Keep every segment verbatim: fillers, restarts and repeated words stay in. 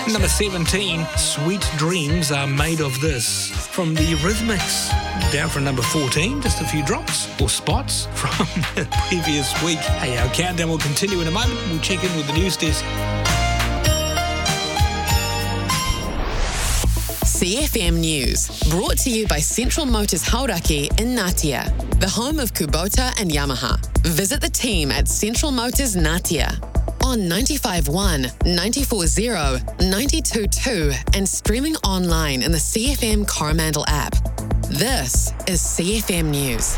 Number seventeen, Sweet Dreams Are Made of This, from the Rhythmics. Down from number fourteen, just a few drops or spots from the previous week. Hey, our countdown will continue in a moment. We'll check in with the news desk. C F M News, brought to you by Central Motors Hauraki in Ngatea, the home of Kubota and Yamaha. Visit the team at Central Motors Ngatea on ninety-five point one, ninety-four point zero, ninety-two point two and streaming online in the C F M Coromandel app. This is C F M News.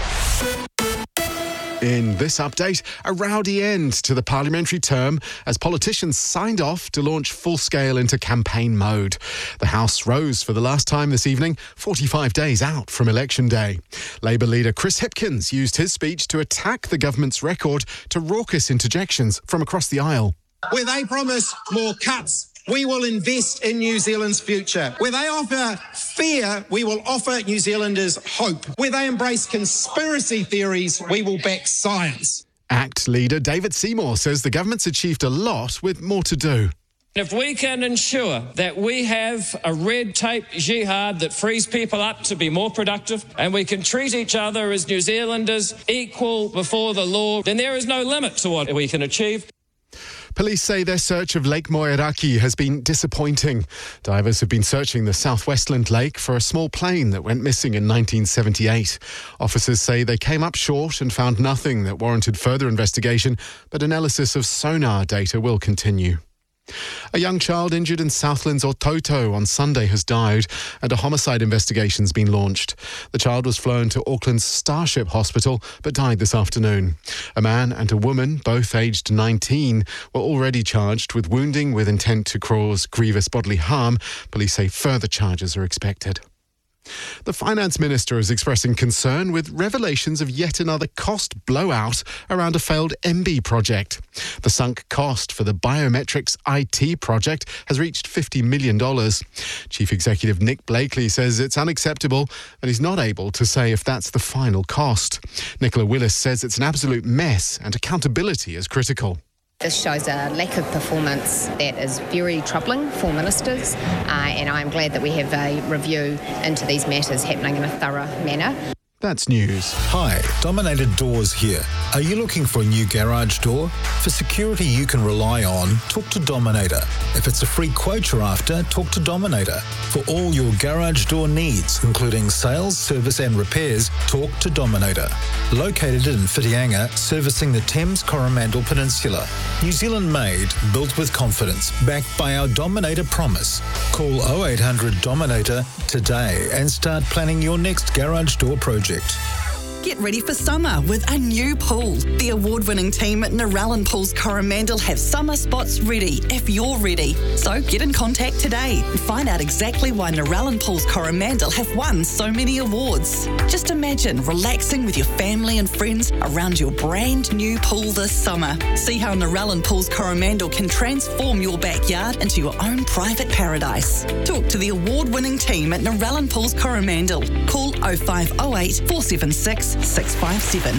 In this update, a rowdy end to the parliamentary term as politicians signed off to launch full-scale into campaign mode. The House rose for the last time this evening, forty-five days out from Election Day. Labour leader Chris Hipkins used his speech to attack the government's record to raucous interjections from across the aisle. Where they promise more cuts, we will invest in New Zealand's future. Where they offer fear, we will offer New Zealanders hope. Where they embrace conspiracy theories, we will back science. ACT leader David Seymour says the government's achieved a lot with more to do. If we can ensure that we have a red tape jihad that frees people up to be more productive, and we can treat each other as New Zealanders equal before the law, then there is no limit to what we can achieve. Police say their search of Lake Moeraki has been disappointing. Divers have been searching the southwestland lake for a small plane that went missing in nineteen seventy-eight. Officers say they came up short and found nothing that warranted further investigation, but analysis of sonar data will continue. A young child injured in Southland's Ototo on Sunday has died and a homicide investigation's been launched. The child was flown to Auckland's Starship Hospital but died this afternoon. A man and a woman, both aged nineteen, were already charged with wounding with intent to cause grievous bodily harm. Police say further charges are expected. The Finance Minister is expressing concern with revelations of yet another cost blowout around a failed M B project. The sunk cost for the biometrics I T project has reached fifty million dollars. Chief Executive Nick Blakely says it's unacceptable and he's not able to say if that's the final cost. Nicola Willis says it's an absolute mess and accountability is critical. This shows a lack of performance that is very troubling for ministers, uh, and I'm glad that we have a review into these matters happening in a thorough manner. That's news. Hi, Dominator Doors here. Are you looking for a new garage door? For security you can rely on, talk to Dominator. If it's a free quote you're after, talk to Dominator. For all your garage door needs, including sales, service and repairs, talk to Dominator. Located in Whitianga, servicing the Thames Coromandel Peninsula. New Zealand made, built with confidence, backed by our Dominator promise. Call oh eight hundred Dominator today and start planning your next garage door project. Get ready for summer with a new pool. The award-winning team at Narellan Pools Coromandel have summer spots ready if you're ready. So get in contact today and find out exactly why Narellan Pools Coromandel have won so many awards. Just imagine relaxing with your family and friends around your brand new pool this summer. See how Narellan Pools Coromandel can transform your backyard into your own private paradise. Talk to the award-winning team at Narellan Pools Coromandel. Call oh five oh eight, four seven six, six five seven.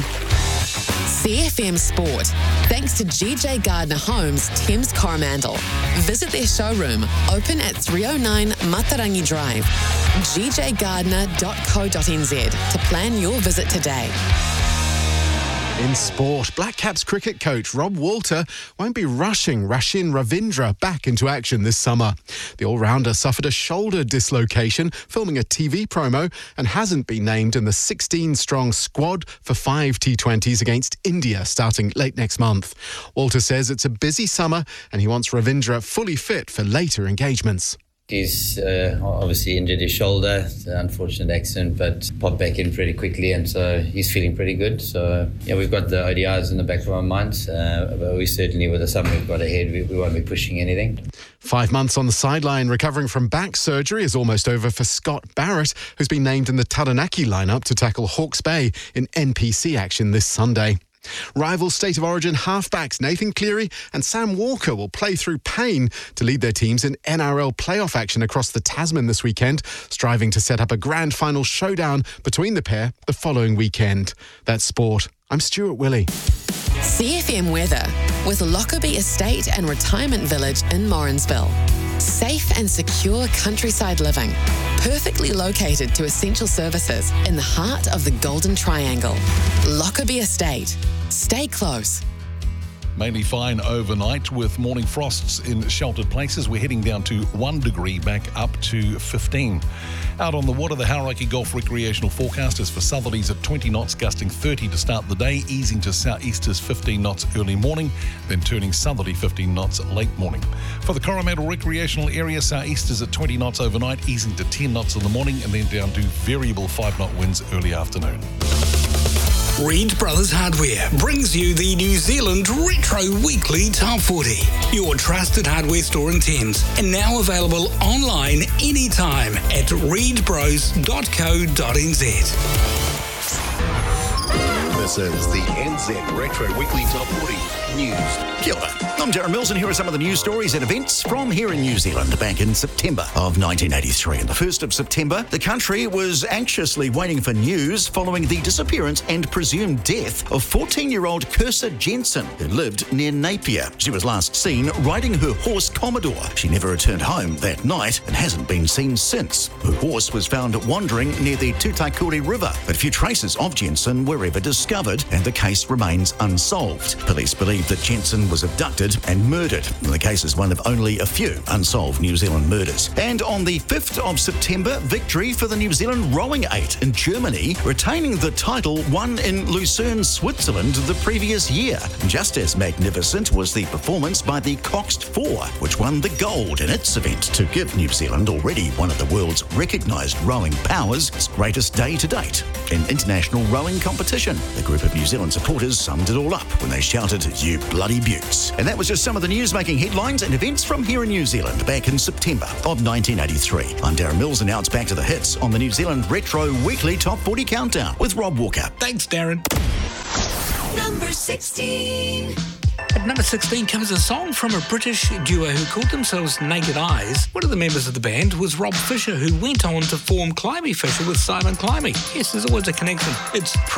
C F M Sport, thanks to G J Gardner Homes, Thames Coromandel. Visit their showroom, open at three oh nine Matarangi Drive, g j gardner dot co dot n z to plan your visit today. In sport, Black Caps cricket coach Rob Walter won't be rushing Rashin Ravindra back into action this summer. The all-rounder suffered a shoulder dislocation filming a T V promo and hasn't been named in the sixteen-strong squad for five T twenties against India starting late next month. Walter says it's a busy summer and he wants Ravindra fully fit for later engagements. He's uh, obviously injured his shoulder, it's an unfortunate accident, but popped back in pretty quickly, and so he's feeling pretty good. So, yeah, we've got the O D Is in the back of our minds, uh, but we certainly, with the summer we've got ahead, we, we won't be pushing anything. Five months on the sideline, recovering from back surgery is almost over for Scott Barrett, who's been named in the Taranaki lineup to tackle Hawke's Bay in N P C action this Sunday. Rival State of Origin halfbacks Nathan Cleary and Sam Walker will play through pain to lead their teams in N R L playoff action across the Tasman this weekend, striving to set up a grand final showdown between the pair the following weekend. That's sport. I'm Stuart Willey. C F M weather with Lockerbie Estate and Retirement Village in Morrinsville. Safe and secure countryside living, perfectly located to essential services in the heart of the Golden Triangle. Lockerbie Estate. Stay close. Mainly fine overnight with morning frosts in sheltered places. We're heading down to one degree back up to fifteen. Out on the water, the Hauraki Golf recreational forecast is for southerlies at twenty knots, gusting thirty to start the day, easing to southeasters fifteen knots early morning, then turning southerly fifteen knots late morning. For the Coromandel recreational area, southeasters at twenty knots overnight, easing to ten knots in the morning, and then down to variable five knot winds early afternoon. Reed Brothers Hardware brings you the New Zealand Retro Weekly Top forty, your trusted hardware store in Thames, and now available online anytime at reed bros dot co dot n z. This is the N Z Retro Weekly Top forty News. Kia ora. I'm Darren Mills, and here are some of the news stories and events from here in New Zealand back in September of nineteen eighty-three. On the first of September, the country was anxiously waiting for news following the disappearance and presumed death of fourteen-year-old Kirsa Jensen, who lived near Napier. She was last seen riding her horse Commodore. She never returned home that night and hasn't been seen since. Her horse was found wandering near the Tutaikuri River, but few traces of Jensen were ever discovered, and the case remains unsolved. Police believe that Jensen was abducted and murdered. The case is one of only a few unsolved New Zealand murders. And on the fifth of September, victory for the New Zealand Rowing Eight in Germany, retaining the title won in Lucerne, Switzerland the previous year. Just as magnificent was the performance by the Coxed Four, which won the gold in its event to give New Zealand, already one of the world's recognised rowing powers, its greatest day to date in international rowing competition. The group of New Zealand supporters summed it all up when they shouted, "You bloody beauts." And that was just some of the news making headlines and events from here in New Zealand back in September of nineteen eighty-three. I'm Darren Mills, and now it's back to the hits on the New Zealand Retro Weekly Top forty Countdown with Rob Walker. Thanks, Darren. Number sixteen. At number sixteen comes a song from a British duo who called themselves Naked Eyes. One of the members of the band was Rob Fisher, who went on to form Climby Fisher with Simon Climby. Yes, there's always a connection. It's